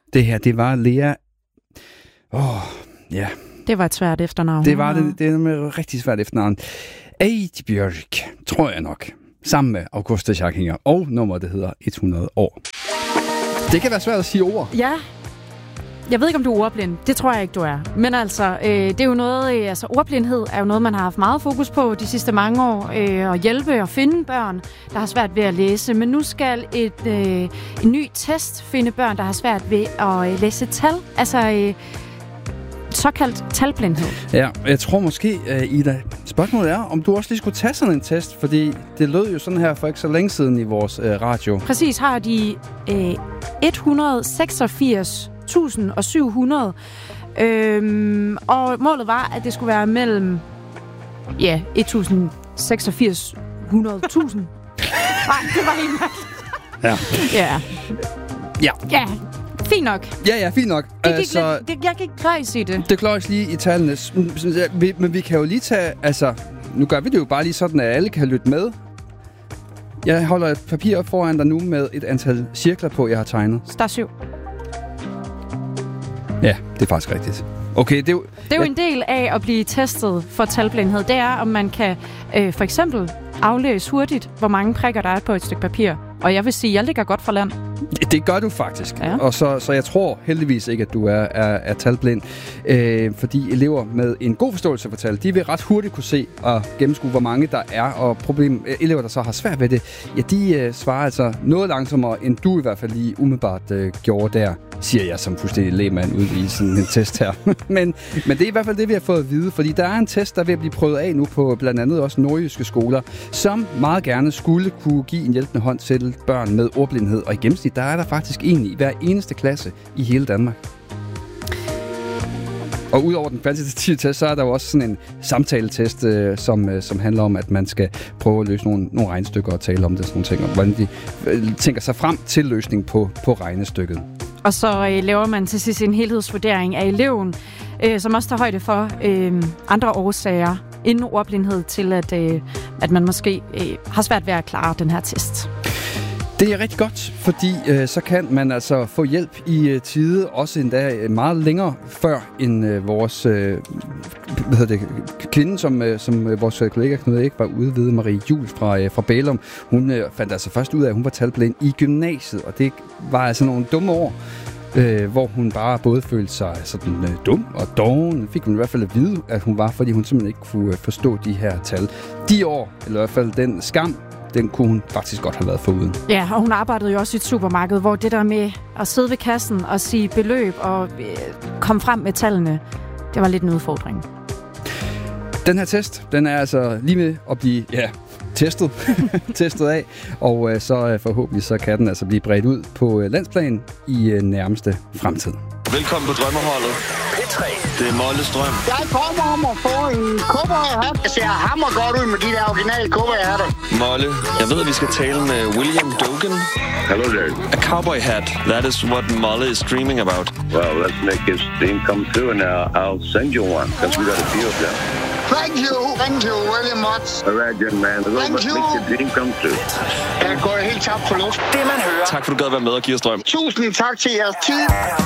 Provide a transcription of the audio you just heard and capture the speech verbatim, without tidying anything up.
Det her, det var Lea... Åh, oh, ja. Det var et svært efternavn. Det var det. Det er et rigtig svært efternavn. Eidbjørg, tror jeg nok. Sammen med Augusta Schackinger. Og nummer, det hedder hundrede år. Det kan være svært at sige ord. Ja. Jeg ved ikke, om du er ordblind. Det tror jeg ikke, du er. Men altså, øh, det er jo noget... Øh, altså, ordblindhed er jo noget, man har haft meget fokus på de sidste mange år. Øh, at hjælpe og finde børn, der har svært ved at læse. Men nu skal et, øh, en ny test finde børn, der har svært ved at øh, læse tal. Altså... Øh, såkaldt talblindhed. Ja, jeg tror måske, uh, Ida, spørgsmålet er, om du også lige skulle tage sådan en test, fordi det lød jo sådan her for ikke så længe siden i vores uh, radio. Præcis, har de uh, et hundrede seksogfirs tusind syv hundrede, øhm, og målet var, at det skulle være mellem ja, et tusind seksogfirs hundrede tusind. Nej, det var helt mærkeligt. Ja. Ja. Ja. Ja. Fint nok. Ja, ja, fint nok. Det gik altså, lidt, det, jeg gik kløjs i det. Det kløjs lige i tallene. Men vi kan jo lige tage... Altså, nu gør vi det jo bare lige sådan, at alle kan lytte med. Jeg holder et papir op foran dig nu med et antal cirkler på, jeg har tegnet. Der er syv. Ja, det er faktisk rigtigt. Okay, det er jo... Det er jo ja. en del af at blive testet for talblindhed. Det er, om man kan øh, for eksempel aflæse hurtigt, hvor mange prikker der er på et stykke papir. Og jeg vil sige, at jeg ligger godt for land. Det gør du faktisk. Ja. Og så, så jeg tror heldigvis ikke, at du er, er, er talblind. Øh, fordi elever med en god forståelse for tal, de vil ret hurtigt kunne se og gennemskue, hvor mange der er. Og problem, elever, der så har svært ved det, ja, de øh, svarer altså noget langsommere, end du i hvert fald lige umiddelbart øh, gjorde der, siger jeg som fuldstændig lægmand ude i sådan en test her. men, men det er i hvert fald det, vi har fået at vide. Fordi der er en test, der er ved at blive prøvet af nu på blandt andet også nordjyske skoler, som meget gerne skulle kunne give en hjælpende hånd til børn med ordblindhed. Og i gennemsnit, der er der faktisk en i hver eneste klasse i hele Danmark. Og udover den kvantitative test, så er der jo også sådan en samtaletest, øh, som, øh, som handler om, at man skal prøve at løse nogle, nogle regnestykker og tale om det, sådan nogle ting, og hvordan de øh, tænker sig frem til løsning på, på regnestykket. Og så øh, laver man til sidst en helhedsvurdering af eleven, øh, som også tager højde for øh, andre årsager inden ordblindhed til, at, øh, at man måske øh, har svært ved at klare den her test. Det er rigtig godt, fordi øh, så kan man altså få hjælp i øh, tide, også endda øh, meget længere før end øh, vores øh, hvad hedder det, kvinde, som, øh, som øh, vores kollega Knud Erik var ude ved, Marie Juhl fra, øh, fra Bælum. Hun øh, fandt altså først ud af, at hun var talblind i gymnasiet, og det var altså nogle dumme år, øh, hvor hun bare både følte sig sådan øh, dum og doven. Fik hun i hvert fald at vide, at hun var, fordi hun simpelthen ikke kunne øh, forstå de her tal. De år, eller i hvert fald den skam, den kunne hun faktisk godt have været foruden. Ja, og hun arbejdede jo også i et supermarked, hvor det der med at sidde ved kassen og sige beløb og øh, komme frem med tallene, det var lidt en udfordring. Den her test, den er altså lige med at blive ja, testet, testet af, og øh, så øh, forhåbentlig så kan den altså blive bredt ud på øh, landsplan i øh, nærmeste fremtid. Velkommen på Drømmeholdet. P tre. Det er Molles drøm. Jeg kommer om at få en cowboyhat. Jeg ser hammer godt ud med de der originale cowboyhatter. Molle, jeg ved, at vi skal tale med William Dogen. Hello there. A cowboy hat. That is what Molle is dreaming about. Well, let's make his dream come true, and uh, I'll send you one, because we got a few of them. Thank you. Thank you very much. All right, young man. Let's make your dream come true. Jeg går helt tabt for luft. Det man hører. Tak for, du gad være med og give os drøm. Tusind tak til jeres tid.